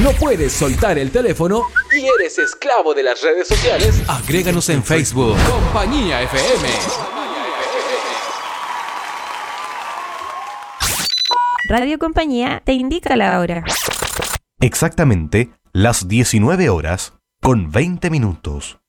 ¿No puedes soltar el teléfono y eres esclavo de las redes sociales? Agréganos en Facebook. Compañía FM. Radio Compañía te indica la hora. Exactamente las 19 horas con 20 minutos.